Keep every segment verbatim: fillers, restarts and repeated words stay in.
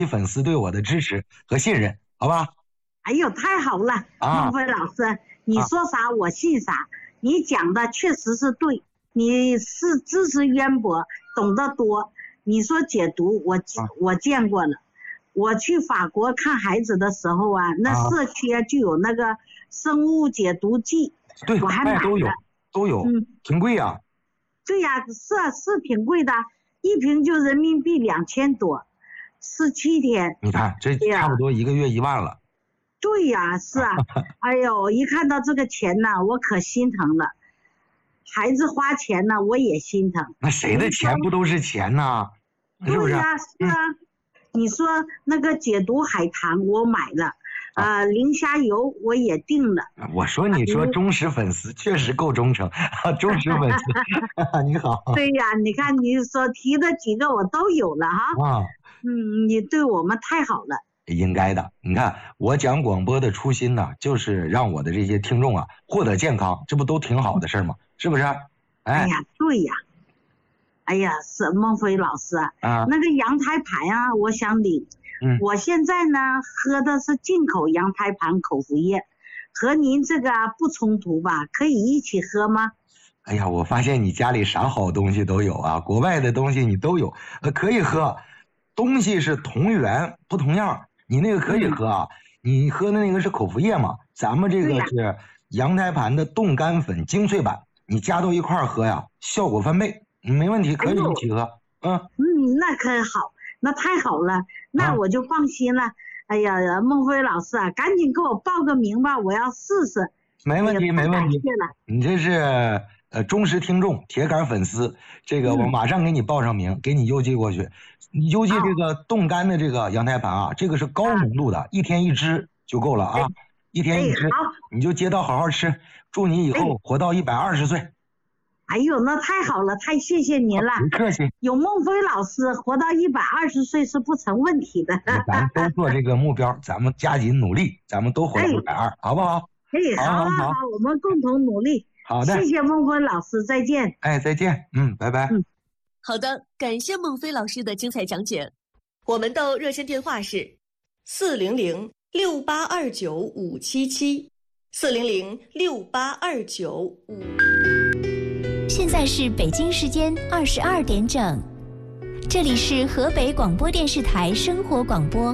粉丝对我的支持和信任，好吧？ 哎呦，太好了， 啊， 孟非老师，你说啥我信啥，你讲的确实是对，你是知识渊博，懂得多。你说解毒，我、啊、我见过了。我去法国看孩子的时候啊，那社区啊就有那个生物解毒剂， 对， 我还买了， 都有都有，嗯，挺贵啊。 对呀、啊，是是挺贵的，一瓶就人民币两千多，十七天。 你看这差不多一个月一万了。 对呀、啊，是啊，哎呦，一看到这个钱呢，我可心疼了。孩子花钱呢，我也心疼。 那谁的钱不都是钱呢？是不是？ 对呀、啊，是啊。嗯，你说那个解毒海棠我买了，啊、呃，磷虾油我也订了。 我说你说忠实粉丝确实够忠诚，忠实粉丝，你好。 对呀、啊，你看你所提的几个我都有了哈。啊，嗯，你对我们太好了。 应该的，你看我讲广播的初心呢，就是让我的这些听众啊获得健康，这不都挺好的事吗？是不是？哎， 哎呀，对呀。哎呀，是孟非老师啊，啊那个羊胎盘啊，我想领。嗯，我现在呢喝的是进口羊胎盘口服液，和您这个、啊、不冲突吧？可以一起喝吗？ 哎呀，我发现你家里啥好东西都有啊，国外的东西你都有，呃，可以喝。东西是同源不同样，你那个可以喝啊，嗯、你喝的那个是口服液嘛，咱们这个是羊胎盘的冻干粉精粹版，你加到一块儿喝呀，效果翻倍。没问题，可以一起喝。 嗯嗯，那可好，那太好了，那我就放心了。啊、哎呀，孟非老师啊，赶紧给我报个名吧，我要试试。 没问题，没问题。你这是呃忠实听众、铁杆粉丝，这个我马上给你报上名，嗯、给你邮寄过去。你邮寄这个冻干的这个羊胎盘啊，这个是高浓度的，啊、一天一支就够了啊，一天一支，你就接到好好吃。祝你以后活到一百二十岁。 哎呦，那太好了，太谢谢您了。 不客气。 有孟非老师，活到一百二十岁是不成问题的。 咱都做这个目标，咱们加紧努力，咱们都活到一百二，好不好？ 哎，好好好，我们共同努力。 好的， 谢谢孟非老师，再见。 哎，再见，嗯，拜拜。嗯， 好的，感谢孟非老师的精彩讲解。我们的热线电话是四零零六八二九五七七，四零零六八二九五。 现在是北京时间二十二点整，这里是河北广播电视台生活广播。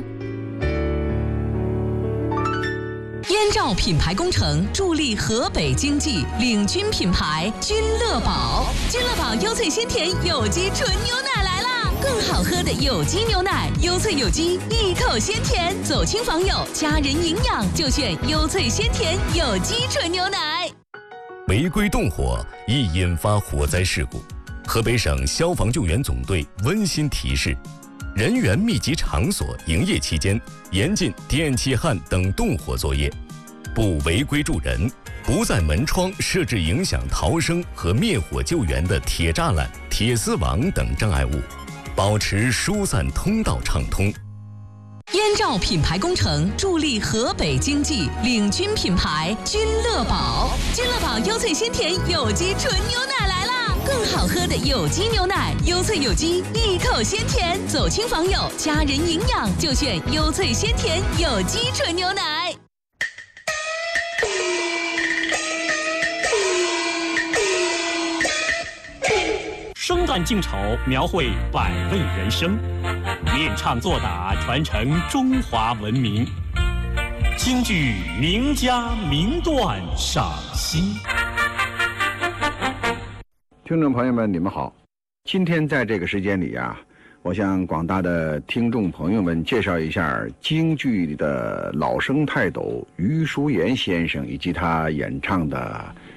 燕赵品牌工程助力河北经济，领军品牌君乐宝。君乐宝优萃鲜甜有机纯牛奶来啦！更好喝的有机牛奶，优萃有机，一口鲜甜，走亲访友，家人营养就选优萃鲜甜有机纯牛奶。 违规动火易引发火灾事故，河北省消防救援总队温馨提示：人员密集场所营业期间，严禁电气焊等动火作业，不违规助人，不在门窗设置影响逃生和灭火救援的铁栅栏、铁丝网等障碍物，保持疏散通道畅通。 燕赵品牌工程助力河北经济，领军品牌君乐宝。君乐宝优萃鲜甜有机纯牛奶来啦！更好喝的有机牛奶，优萃有机，一口鲜甜，走亲访友，家人营养就选优萃鲜甜有机纯牛奶。 生旦净丑，描绘百味人生，练唱作打，传承中华文明。京剧名家名段赏析。 听众朋友们，你们好。今天在这个时间里啊，我向广大的听众朋友们介绍一下京剧里的老生泰斗余叔岩先生以及他演唱的